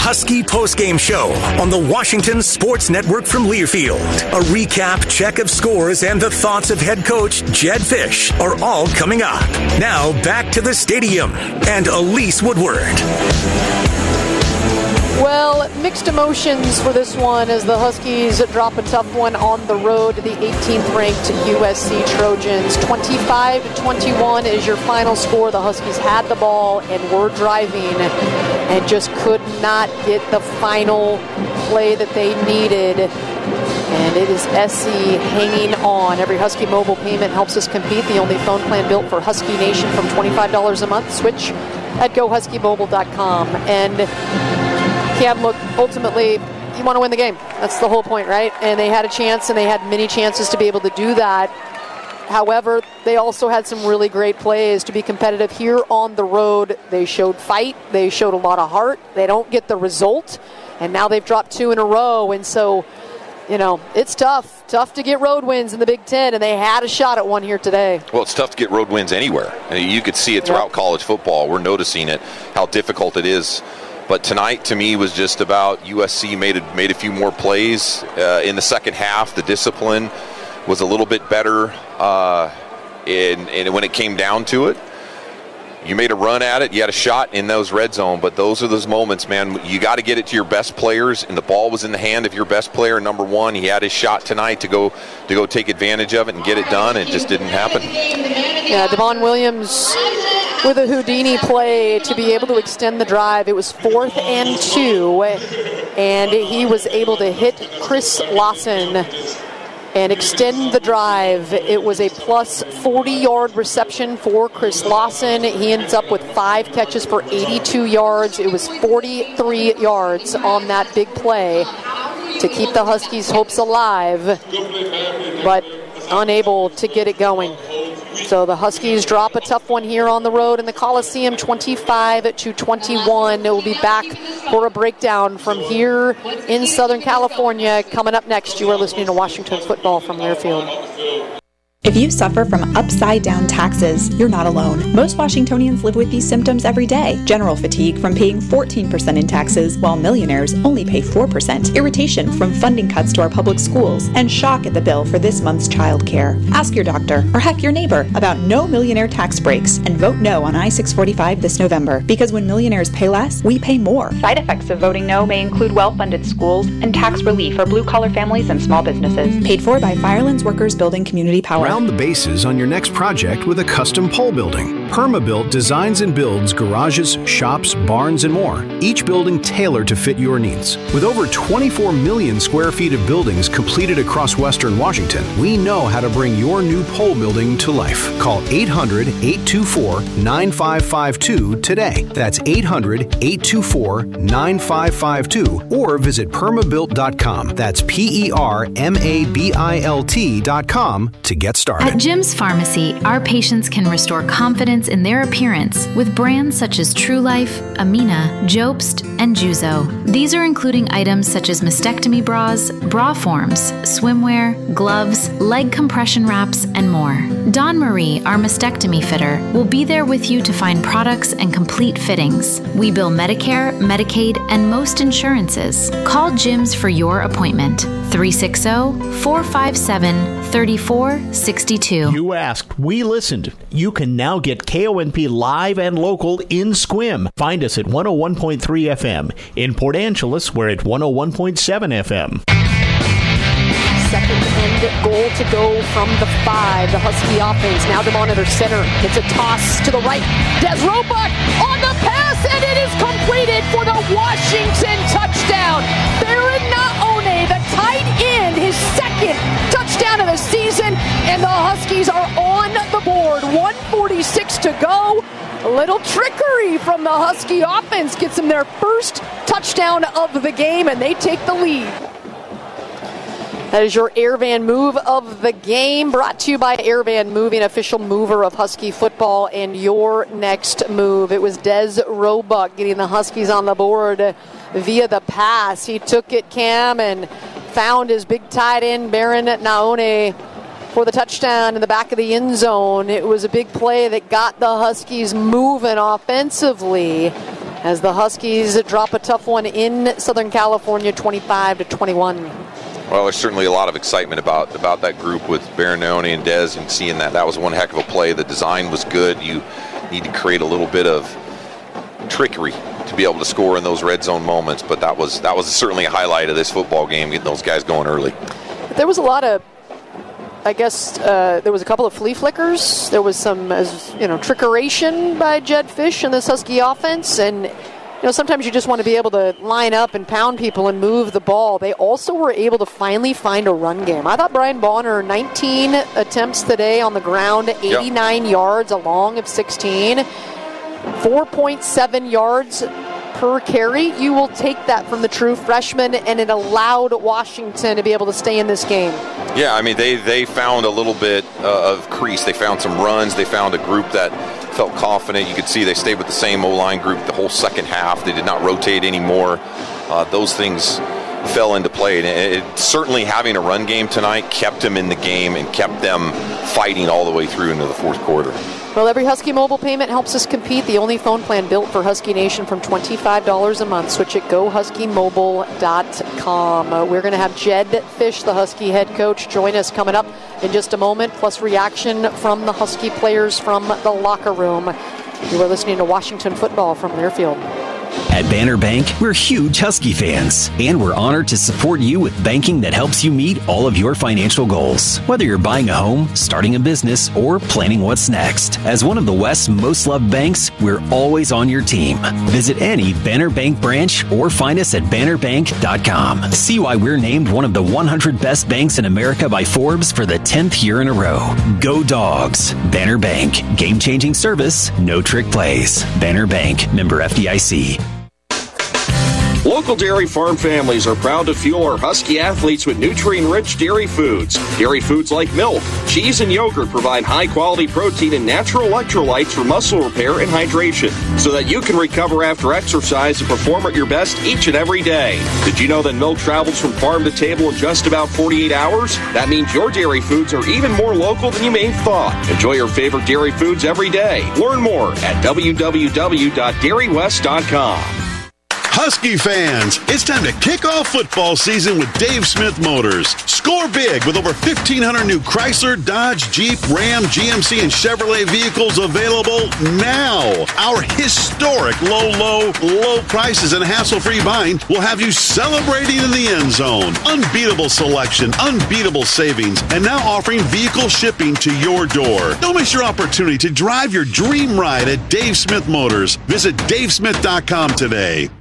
Husky postgame show on the Washington Sports Network from Learfield. A recap, check of scores, and the thoughts of head coach Jedd Fisch are all coming up. Now back to the stadium and Elise Woodward. Well, mixed emotions for this one as the Huskies drop a tough one on the road to the 18th-ranked USC Trojans. 25-21 is your final score. The Huskies had the ball and were driving and just could not get the final play that they needed. And it is SC hanging on. Every Husky mobile payment helps us compete. The only phone plan built for Husky Nation from $25 a month. Switch at GoHuskyMobile.com. And Cam, look, ultimately, you want to win the game. That's the whole point, right? And they had a chance, and they had many chances to be able to do that. However, they also had some really great plays to be competitive here on the road. They showed fight. They showed a lot of heart. They don't get the result, and now they've dropped 2 in a row. And so, you know, it's tough to get road wins in the Big Ten, and they had a shot at one here today. Well, it's tough to get road wins anywhere. I mean, you could see it throughout college football. We're noticing it, how difficult it is. But tonight, to me, was just about USC made a few more plays in the second half. The discipline was a little bit better, and when it came down to it, you made a run at it. You had a shot in those red zone, but those are those moments, man. You got to get it to your best players, and the ball was in the hand of your best player, number one. He had his shot tonight to go take advantage of it and get it done. It just didn't happen. Yeah, Devon Williams with a Houdini play to be able to extend the drive. It was 4th and 2, and he was able to hit Chris Lawson and extend the drive. It was a plus 40-yard reception for Chris Lawson. He ends up with 5 catches for 82 yards. It was 43 yards on that big play to keep the Huskies' hopes alive, but unable to get it going. So the Huskies drop a tough one here on the road in the Coliseum, 25-21. We'll be back for a breakdown from here in Southern California. Coming up next, you are listening to Washington Football from Learfield. If you suffer from upside-down taxes, you're not alone. Most Washingtonians live with these symptoms every day. General fatigue from paying 14% in taxes, while millionaires only pay 4%. Irritation from funding cuts to our public schools, and shock at the bill for this month's child care. Ask your doctor, or heck, your neighbor, about no millionaire tax breaks, and vote no on I-645 this November. Because when millionaires pay less, we pay more. Side effects of voting no may include well-funded schools and tax relief for blue-collar families and small businesses. Paid for by Firelands Workers Building Community Power. Round the bases on your next project with a custom pole building. Permabuilt designs and builds garages, shops, barns, and more. Each building tailored to fit your needs. With over 24 million square feet of buildings completed across Western Washington, we know how to bring your new pole building to life. Call 800-824-9552 today. That's 800-824-9552 or visit permabuilt.com. That's PERMABILT.com to get started. At Jim's Pharmacy, our patients can restore confidence in their appearance with brands such as True Life, Amina, Jobst, and Juzo. These are including items such as mastectomy bras, bra forms, swimwear, gloves, leg compression wraps, and more. Dawn Marie, our mastectomy fitter, will be there with you to find products and complete fittings. We bill Medicare, Medicaid, and most insurances. Call Jim's for your appointment. 360-457-3462. You asked, we listened. You can now get KONP live and local in Sequim. Find us at 101.3 FM. In Port Angeles, we're at 101.7 FM. Second and goal to go from the 5. The Husky offense now to monitor center. It's a toss to the right. Des Roebuck on the pass, and it is completed for the Washington touchdown. Baron Naone, the tight end, his second touchdown of the season, and the Huskies are on the board. 1:46 to go. A little trickery from the Husky offense gets them their first touchdown of the game, and they take the lead. That is your Airvan move of the game, brought to you by Airvan Moving, official mover of Husky football. And your next move, it was Des Roebuck getting the Huskies on the board via the pass. He took it, Cam, and found his big tight end, Baron Naone, for the touchdown in the back of the end zone. It was a big play that got the Huskies moving offensively. as the Huskies drop a tough one in Southern California, 25-21. Well, there's certainly a lot of excitement about that group with Barinone and Dez, and seeing that was one heck of a play. The design was good. You need to create a little bit of trickery to be able to score in those red zone moments, but that was certainly a highlight of this football game, getting those guys going early. There was a lot of, I guess, there was a couple of flea flickers. There was some, trickeration by Jedd Fisch in this Husky offense, and sometimes you just want to be able to line up and pound people and move the ball. They also were able to finally find a run game. I thought Brian Bonner, 19 attempts today on the ground, 89 yards, a long of 16, 4.7 yards per carry. You will take that from the true freshman, and it allowed Washington to be able to stay in this game. Yeah, I mean, they found a little bit of crease. They found some runs. They found a group that felt confident. You could see they stayed with the same O-line group the whole second half. They did not rotate anymore. Those things fell into play. And certainly having a run game tonight kept them in the game and kept them fighting all the way through into the fourth quarter. Well, every Husky mobile payment helps us compete. The only phone plan built for Husky Nation from $25 a month. Switch at GoHuskyMobile.com. We're going to have Jedd Fisch, the Husky head coach, join us coming up in just a moment, plus reaction from the Husky players from the locker room. You are listening to Washington Football from Learfield. At Banner Bank, we're huge Husky fans, and we're honored to support you with banking that helps you meet all of your financial goals. Whether you're buying a home, starting a business, or planning what's next. As one of the West's most loved banks, we're always on your team. Visit any Banner Bank branch or find us at bannerbank.com. See why we're named one of the 100 best banks in America by Forbes for the 10th year in a row. Go Dogs. Banner Bank. Game-changing service, no trick plays. Banner Bank. Member FDIC. Local dairy farm families are proud to fuel our Husky athletes with nutrient-rich dairy foods. Dairy foods like milk, cheese, and yogurt provide high-quality protein and natural electrolytes for muscle repair and hydration, so that you can recover after exercise and perform at your best each and every day. Did you know that milk travels from farm to table in just about 48 hours? That means your dairy foods are even more local than you may have thought. Enjoy your favorite dairy foods every day. Learn more at www.dairywest.com. Husky fans, it's time to kick off football season with Dave Smith Motors. Score big with over 1,500 new Chrysler, Dodge, Jeep, Ram, GMC, and Chevrolet vehicles available now. Our historic low prices and hassle-free buying will have you celebrating in the end zone. Unbeatable selection, unbeatable savings, and now offering vehicle shipping to your door. Don't miss your opportunity to drive your dream ride at Dave Smith Motors. Visit davesmith.com today.